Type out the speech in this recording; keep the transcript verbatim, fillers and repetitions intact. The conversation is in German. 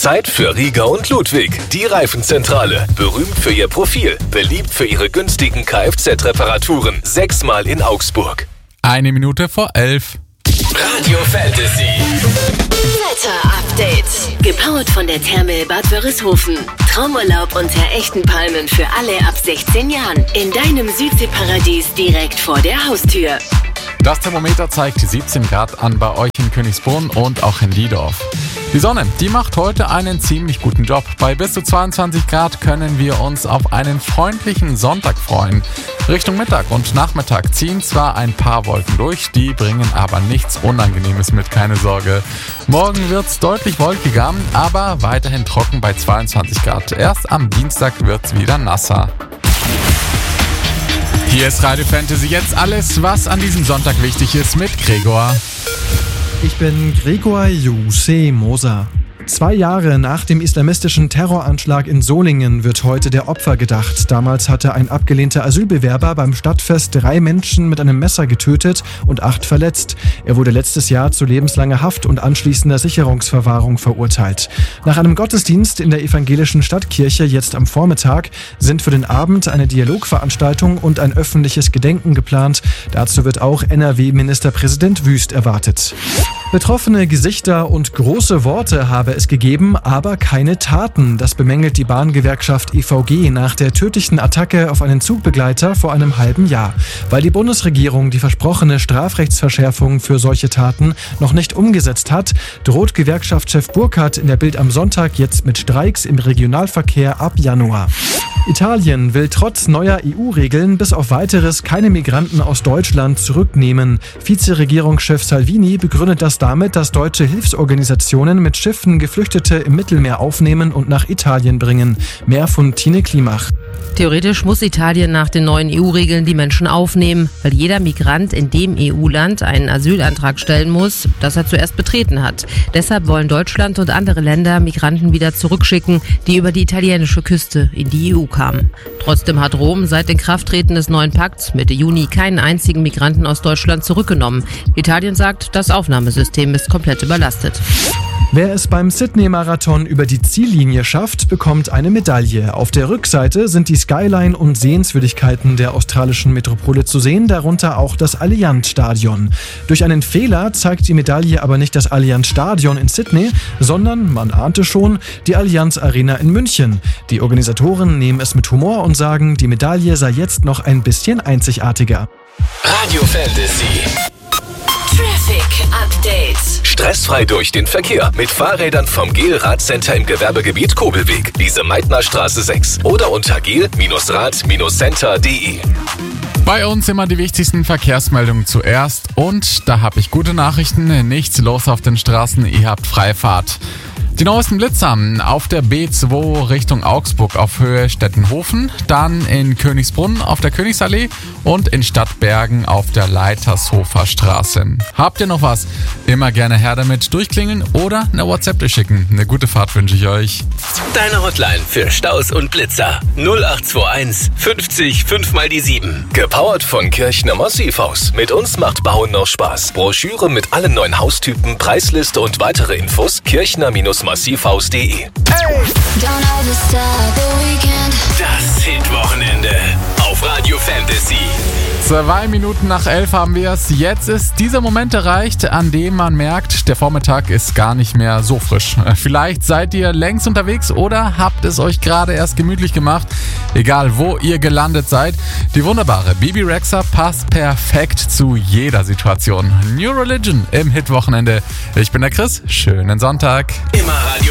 Zeit für Rieger und Ludwig, die Reifenzentrale. Berühmt für ihr Profil, beliebt für ihre günstigen Kfz-Reparaturen. Sechsmal in Augsburg. Eine Minute vor elf. Radio Fantasy. Wetter-Update. Gepowert von der Therme Bad Wörishofen. Traumurlaub unter echten Palmen für alle ab sechzehn Jahren. In deinem Südseeparadies direkt vor der Haustür. Das Thermometer zeigt siebzehn Grad an bei euch in Königsbrunn und auch in Diedorf. Die Sonne, die macht heute einen ziemlich guten Job. Bei bis zu zweiundzwanzig Grad können wir uns auf einen freundlichen Sonntag freuen. Richtung Mittag und Nachmittag ziehen zwar ein paar Wolken durch, die bringen aber nichts Unangenehmes mit, keine Sorge. Morgen wird's deutlich wolkiger, aber weiterhin trocken bei zweiundzwanzig Grad. Erst am Dienstag wird's wieder nasser. Hier ist Radio Fantasy, jetzt alles, was an diesem Sonntag wichtig ist, mit Gregor. Ich bin Gregor Juse Moser. Zwei Jahre nach dem islamistischen Terroranschlag in Solingen wird heute der Opfer gedacht. Damals hatte ein abgelehnter Asylbewerber beim Stadtfest drei Menschen mit einem Messer getötet und acht verletzt. Er wurde letztes Jahr zu lebenslanger Haft und anschließender Sicherungsverwahrung verurteilt. Nach einem Gottesdienst in der evangelischen Stadtkirche jetzt am Vormittag sind für den Abend eine Dialogveranstaltung und ein öffentliches Gedenken geplant. Dazu wird auch N R W-Ministerpräsident Wüst erwartet. Betroffene Gesichter und große Worte habe es gegeben, aber keine Taten. Das bemängelt die Bahngewerkschaft E V G nach der tödlichen Attacke auf einen Zugbegleiter vor einem halben Jahr. Weil die Bundesregierung die versprochene Strafrechtsverschärfung für solche Taten noch nicht umgesetzt hat, droht Gewerkschaftschef Burkhardt in der Bild am Sonntag jetzt mit Streiks im Regionalverkehr ab Januar. Italien will trotz neuer E U-Regeln bis auf Weiteres keine Migranten aus Deutschland zurücknehmen. Vizeregierungschef Salvini begründet das damit, dass deutsche Hilfsorganisationen mit Schiffen Geflüchtete im Mittelmeer aufnehmen und nach Italien bringen. Mehr von Tine Klimach. Theoretisch muss Italien nach den neuen E U-Regeln die Menschen aufnehmen, weil jeder Migrant in dem E U-Land einen Asylantrag stellen muss, das er zuerst betreten hat. Deshalb wollen Deutschland und andere Länder Migranten wieder zurückschicken, die über die italienische Küste in die E U kamen. Trotzdem hat Rom seit Inkrafttreten des neuen Pakts Mitte Juni keinen einzigen Migranten aus Deutschland zurückgenommen. Italien sagt, das Aufnahmesystem ist komplett überlastet. Wer es beim Sydney-Marathon über die Ziellinie schafft, bekommt eine Medaille. Auf der Rückseite sind die Skyline und Sehenswürdigkeiten der australischen Metropole zu sehen, darunter auch das Allianz-Stadion. Durch einen Fehler zeigt die Medaille aber nicht das Allianz-Stadion in Sydney, sondern, man ahnte schon, die Allianz Arena in München. Die Organisatoren nehmen es mit Humor und sagen, die Medaille sei jetzt noch ein bisschen einzigartiger. Radio Fantasy. Traffic Update. Stressfrei durch den Verkehr mit Fahrrädern vom Gel-Rad-Center im Gewerbegebiet Kobelweg, Lise Meitner Straße sechs oder unter gel Rad Center punkt de. Bei uns immer die wichtigsten Verkehrsmeldungen zuerst und da habe ich gute Nachrichten, nichts los auf den Straßen, ihr habt Freifahrt. Die neuesten Blitzer auf der B zwei Richtung Augsburg auf Höhe Stettenhofen, dann in Königsbrunn auf der Königsallee und in Stadtbergen auf der Leitershofer Straße. Habt ihr noch was? Immer gerne her damit, durchklingeln oder eine WhatsApp durchschicken. Eine gute Fahrt wünsche ich euch. Deine Hotline für Staus und Blitzer null acht zwei eins fünfzig fünf mal die sieben. Gepowert von Kirchner Massivhaus. Mit uns macht Bauen noch Spaß. Broschüre mit allen neuen Haustypen, Preisliste und weitere Infos kirchner Massivhaus punkt de. Hey! Das Hitwochenende auf Radio Fantasy. Zwei Minuten nach elf haben wir es. Jetzt ist dieser Moment erreicht, an dem man merkt, der Vormittag ist gar nicht mehr so frisch. Vielleicht seid ihr längst unterwegs oder habt es euch gerade erst gemütlich gemacht. Egal, wo ihr gelandet seid, die wunderbare Bibi Rexha passt perfekt zu jeder Situation. New Religion im Hitwochenende. Ich bin der Chris. Schönen Sonntag. Immer Radio